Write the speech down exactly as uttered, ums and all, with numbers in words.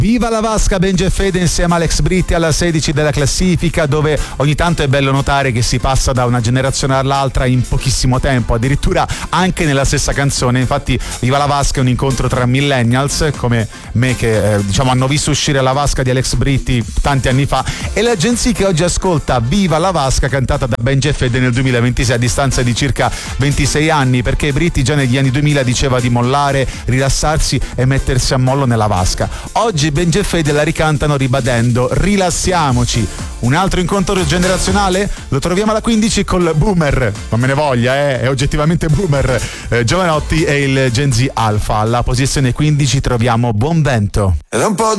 Viva la vasca, Benji e Fede insieme a Alex Britti alla sedici della classifica, dove ogni tanto è bello notare che si passa da una generazione all'altra in pochissimo tempo, addirittura anche nella stessa canzone. Infatti Viva la vasca è un incontro tra millennials come me che eh, diciamo hanno visto uscire la vasca di Alex Britti tanti anni fa, e la Gen Z che oggi ascolta Viva la vasca cantata da Benji e Fede nel duemilaventisei, a distanza di circa ventisei anni, perché Britti già negli anni duemila diceva di mollare, rilassarsi e mettersi a mollo nella vasca. Oggi Benji e Fede la ricantano ribadendo rilassiamoci. Un altro incontro generazionale lo troviamo alla quindici col boomer, non me ne voglia, eh, è oggettivamente boomer, eh, Giovanotti e il Gen Z Alpha. Alla posizione quindici troviamo Buon Vento. Ed un po' di